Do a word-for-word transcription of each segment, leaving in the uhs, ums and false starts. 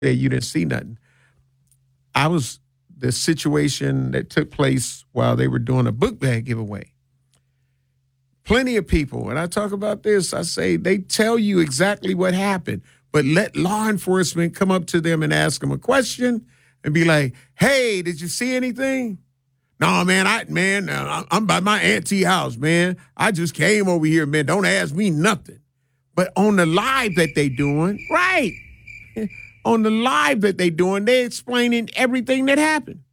say you didn't see nothing. I was the situation that took place while they were doing a book bag giveaway. Plenty of people, and I talk about this, I say they tell you exactly what happened, but let law enforcement come up to them and ask them a question and be like, hey, did you see anything? No, man, I man, I'm by my auntie house, man. I just came over here, man. Don't ask me nothing. But on the live that they doing, right, on the live that they doing, they explaining everything that happened.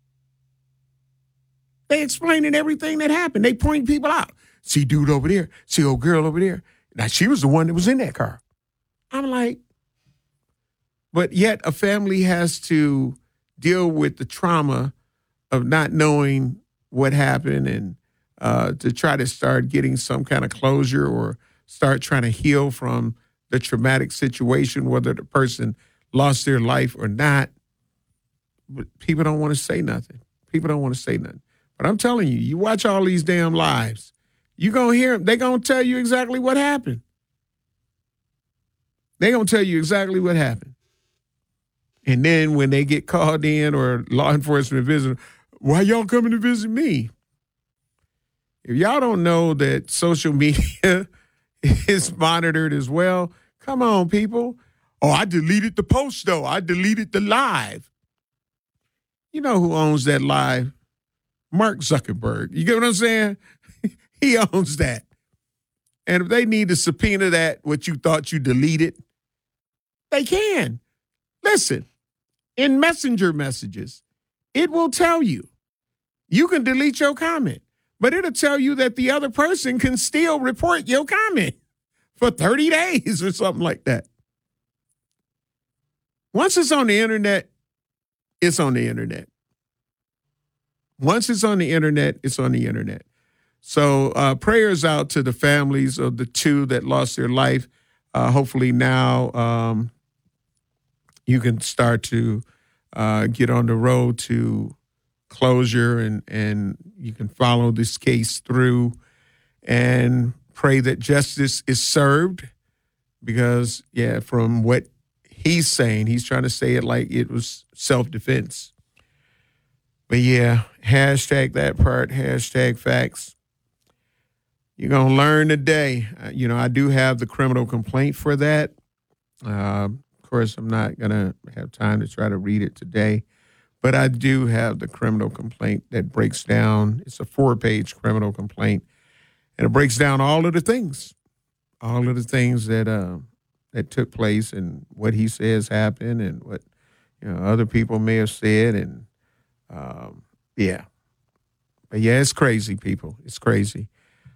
They explaining everything that happened. They point people out. See dude over there. See old girl over there. Now, she was the one that was in that car. I'm like, but yet a family has to deal with the trauma of not knowing what happened and uh, to try to start getting some kind of closure or start trying to heal from the traumatic situation, whether the person lost their life or not. But people don't want to say nothing. People don't want to say nothing. But I'm telling you, you watch all these damn lives, you're going to hear them. They're going to tell you exactly what happened. They're going to tell you exactly what happened. And then when they get called in or law enforcement visit, why y'all coming to visit me? If y'all don't know that social media is monitored as well, come on, people. Oh, I deleted the post, though. I deleted the live. You know who owns that live? Mark Zuckerberg. You get what I'm saying? He owns that. And if they need to subpoena that, what you thought you deleted, they can. Listen, in messenger messages, it will tell you. You can delete your comment, but it'll tell you that the other person can still report your comment for thirty days or something like that. Once it's on the internet, it's on the internet. Once it's on the internet, it's on the internet. So uh, prayers out to the families of the two that lost their life. Uh, hopefully now um, you can start to uh, get on the road to closure and, and you can follow this case through and pray that justice is served because, yeah, from what he's saying, he's trying to say it like it was self-defense. But, yeah, hashtag that part, hashtag facts. You're going to learn today. Uh, you know, I do have the criminal complaint for that. Uh, of course, I'm not going to have time to try to read it today. But I do have the criminal complaint that breaks down. It's a four-page criminal complaint. And it breaks down all of the things, all of the things that uh, that took place and what he says happened and what, you know, other people may have said. And, um, yeah. But, yeah, it's crazy, people. It's crazy.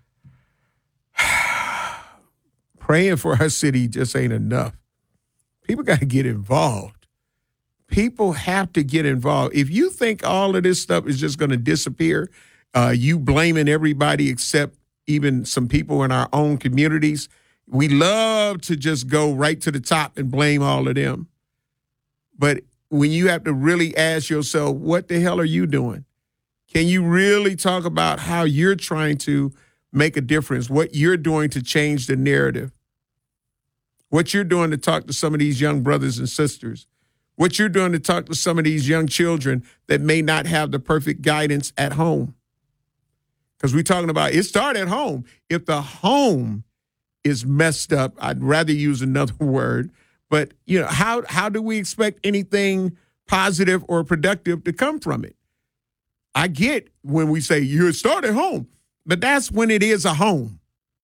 Praying for our city just ain't enough. People got to get involved. People have to get involved. If you think all of this stuff is just going to disappear, uh, you blaming everybody except even some people in our own communities, we love to just go right to the top and blame all of them. But when you have to really ask yourself, what the hell are you doing? Can you really talk about how you're trying to make a difference, what you're doing to change the narrative, what you're doing to talk to some of these young brothers and sisters, what you're doing to talk to some of these young children that may not have the perfect guidance at home. Because we're talking about it started at home. If the home is messed up, I'd rather use another word, but you know, how how do we expect anything positive or productive to come from it? I get when we say you start at home. But that's when it is a home.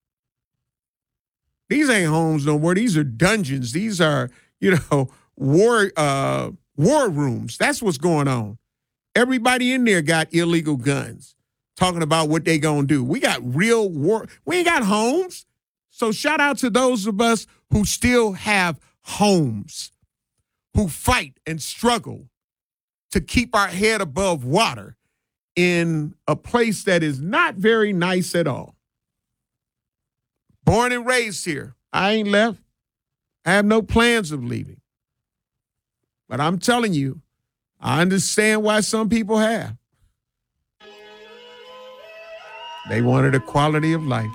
These ain't homes no more. These are dungeons. These are, you know, war uh, war rooms. That's what's going on. Everybody in there got illegal guns, talking about what they gonna do. We got real war. We ain't got homes. So shout out to those of us who still have homes, who fight and struggle to keep our head above water in a place that is not very nice at all. Born and raised here. I ain't left. I have no plans of leaving. But I'm telling you, I understand why some people have. They wanted a quality of life.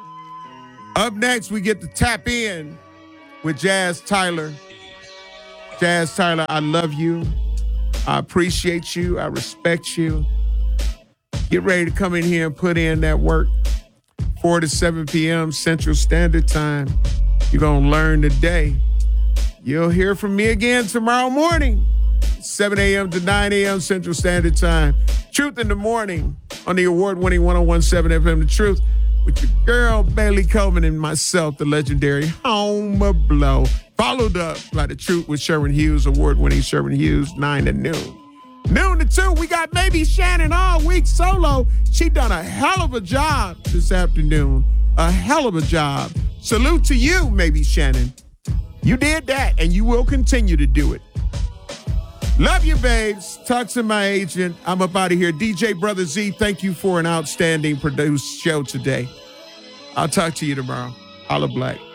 Up next, we get to tap in with Jazz Tyler. Jazz Tyler, I love you. I appreciate you. I respect you. Get ready to come in here and put in that work. four to seven p.m. Central Standard Time. You're going to learn today. You'll hear from me again tomorrow morning, seven a.m. to nine a.m. Central Standard Time. Truth in the Morning on the award-winning one oh one point seven F M The Truth with your girl, Bailey Coleman, and myself, the legendary Homer Blow. Followed up by The Truth with Sherwin Hughes, award-winning Sherwin Hughes, nine to noon. Noon to two, we got Maybe Shannon all week solo. She done a hell of a job this afternoon. A hell of a job. Salute to you, Maybe Shannon. You did that, and you will continue to do it. Love you, babes. Talk to my agent. I'm up out of here. D J Brother Z, thank you for an outstanding produced show today. I'll talk to you tomorrow. Holla Black.